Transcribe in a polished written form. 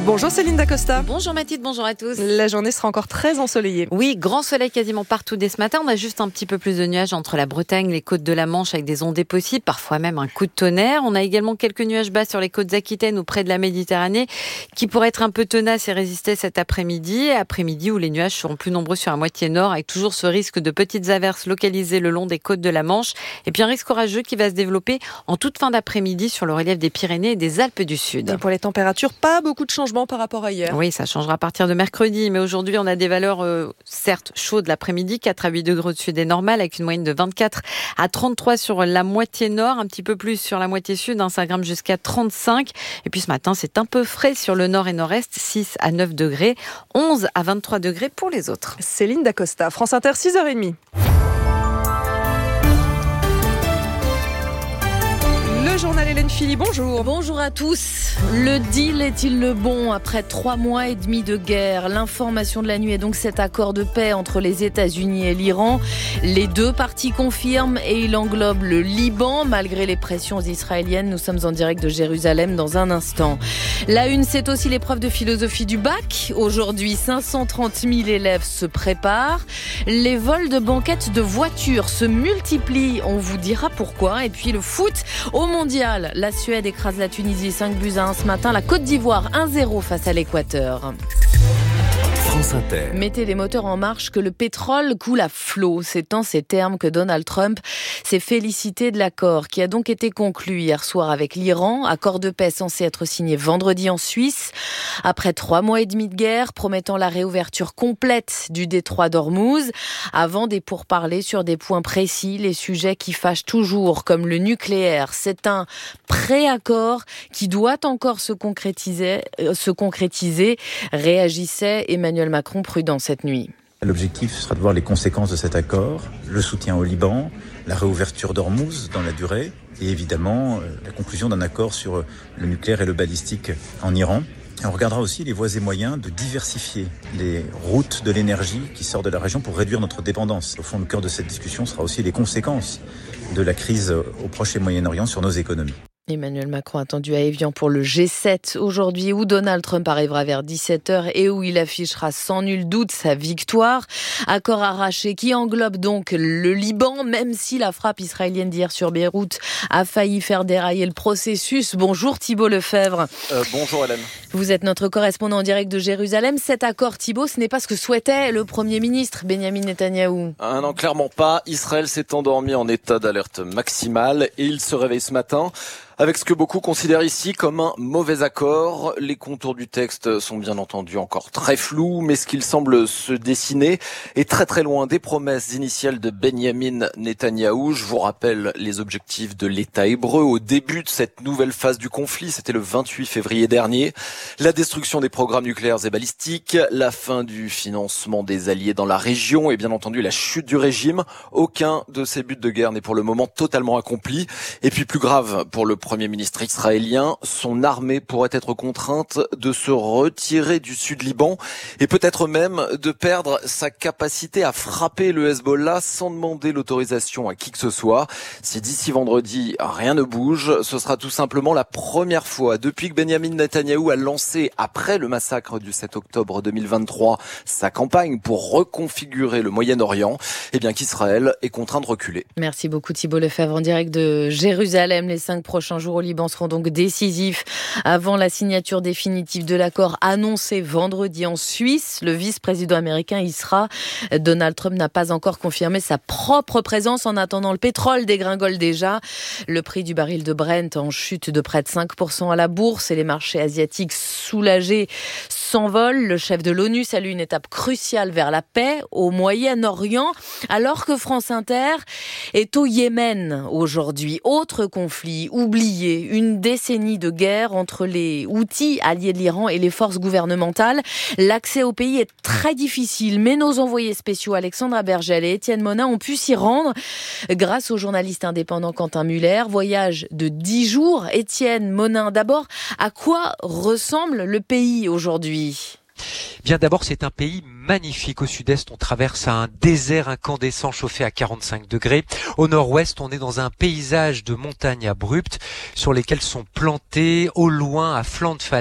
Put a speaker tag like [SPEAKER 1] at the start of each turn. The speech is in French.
[SPEAKER 1] Bonjour Céline Dacosta.
[SPEAKER 2] Bonjour Mathilde, bonjour à tous.
[SPEAKER 1] La journée sera encore très ensoleillée.
[SPEAKER 2] Oui, grand soleil quasiment partout dès ce matin. On a juste un petit peu plus de nuages entre la Bretagne, les côtes de la Manche avec des ondées possibles, parfois même un coup de tonnerre. On a également quelques nuages bas sur les côtes aquitaines ou près de la Méditerranée qui pourraient être un peu tenaces et résister cet après-midi. Après-midi où les nuages seront plus nombreux sur la moitié nord avec toujours ce risque de petites averses localisées le long des côtes de la Manche. Et puis un risque orageux qui va se développer en toute fin d'après-midi sur le relief des Pyrénées et des Alpes du Sud.
[SPEAKER 1] Et pour les températures, pas beaucoup de changements par rapport à hier.
[SPEAKER 2] Oui, ça changera à partir de mercredi, mais aujourd'hui on a des valeurs certes chaudes l'après-midi, 4 à 8 degrés au-dessus des normales, avec une moyenne de 24 à 33 sur la moitié nord, un petit peu plus sur la moitié sud, ça grimpe jusqu'à 35. Et puis ce matin c'est un peu frais sur le nord et nord-est, 6 à 9 degrés, 11 à 23 degrés pour les autres.
[SPEAKER 1] Céline Dacosta, France Inter, 6h30. Le journal Hélène Philly, bonjour.
[SPEAKER 3] Bonjour à tous. Le deal est-il le bon après 3 mois et demi de guerre? L'information de la nuit est donc cet accord de paix entre les États-Unis et l'Iran. Les deux parties confirment et il englobe le Liban. Malgré les pressions israéliennes, nous sommes en direct de Jérusalem dans un instant. La une, c'est aussi l'épreuve de philosophie du bac. Aujourd'hui, 530 000 élèves se préparent. Les vols de banquettes de voitures se multiplient. On vous dira pourquoi. Et puis le foot au mondial. La Suède écrase la Tunisie 5-1 ce matin. La Côte d'Ivoire 1-0 face à l'Équateur. Mettez les moteurs en marche, que le pétrole coule à flot. C'est en ces termes que Donald Trump s'est félicité de l'accord qui a donc été conclu hier soir avec l'Iran. Accord de paix censé être signé vendredi en Suisse. Après 3 mois et demi de guerre, promettant la réouverture complète du détroit d'Ormuz. Avant des pourparlers sur des points précis, les sujets qui fâchent toujours, comme le nucléaire. C'est un pré-accord qui doit encore se concrétiser, réagissait Emmanuel Macron prudent cette nuit.
[SPEAKER 4] L'objectif sera de voir les conséquences de cet accord, le soutien au Liban, la réouverture d'Ormuz dans la durée et évidemment la conclusion d'un accord sur le nucléaire et le balistique en Iran. Et on regardera aussi les voies et moyens de diversifier les routes de l'énergie qui sortent de la région pour réduire notre dépendance. Au fond, le cœur de cette discussion sera aussi les conséquences de la crise au Proche et Moyen-Orient sur nos économies.
[SPEAKER 3] Emmanuel Macron attendu à Évian pour le G7 aujourd'hui où Donald Trump arrivera vers 17h et où il affichera sans nul doute sa victoire. Accord arraché qui englobe donc le Liban, même si la frappe israélienne d'hier sur Beyrouth a failli faire dérailler le processus. Bonjour Thibault Lefebvre.
[SPEAKER 5] Bonjour Hélène.
[SPEAKER 3] Vous êtes notre correspondant en direct de Jérusalem. Cet accord, Thibault, ce n'est pas ce que souhaitait le Premier ministre Benyamin Netanyahou.
[SPEAKER 5] Non, clairement pas. Israël s'est endormi en état d'alerte maximale et il se réveille ce matin avec ce que beaucoup considèrent ici comme un mauvais accord. Les contours du texte sont bien entendu encore très flous, mais ce qu'il semble se dessiner est très très loin des promesses initiales de Benyamin Netanyahou. Je vous rappelle les objectifs de l'État hébreu au début de cette nouvelle phase du conflit. C'était le 28 février dernier. La destruction des programmes nucléaires et balistiques, la fin du financement des alliés dans la région et bien entendu la chute du régime. Aucun de ces buts de guerre n'est pour le moment totalement accompli. Et puis plus grave pour le Premier ministre israélien, son armée pourrait être contrainte de se retirer du sud Liban et peut-être même de perdre sa capacité à frapper le Hezbollah sans demander l'autorisation à qui que ce soit. Si d'ici vendredi rien ne bouge, ce sera tout simplement la première fois depuis que Benyamin Netanyahou a lancé, après le massacre du 7 octobre 2023, sa campagne pour reconfigurer le Moyen-Orient, qu'Israël est contraint de reculer.
[SPEAKER 3] Merci beaucoup Thibault Lefebvre en direct de Jérusalem. Les 5 prochains jours au Liban seront donc décisifs avant la signature définitive de l'accord annoncé vendredi en Suisse. Le vice-président américain y sera. Donald Trump n'a pas encore confirmé sa propre présence. En attendant, le pétrole dégringole déjà. Le prix du baril de Brent en chute de près de 5% à la bourse et les marchés asiatiques soulagés s'envolent. Le chef de l'ONU salue une étape cruciale vers la paix au Moyen-Orient, alors que France Inter est au Yémen aujourd'hui. Autre conflit oublié, une décennie de guerre entre les Houthis, alliés de l'Iran, et les forces gouvernementales. L'accès au pays est très difficile, mais nos envoyés spéciaux Alexandra Bergel et Étienne Monin ont pu s'y rendre grâce au journaliste indépendant Quentin Muller. Voyage de 10 jours. Étienne Monin, d'abord, à quoi ressemble le pays aujourd'hui ?
[SPEAKER 6] Bien d'abord, c'est un pays magnifique. Au sud-est, on traverse un désert incandescent chauffé à 45 degrés. Au nord-ouest, on est dans un paysage de montagnes abruptes sur lesquelles sont plantés, au loin, à flanc de falaise,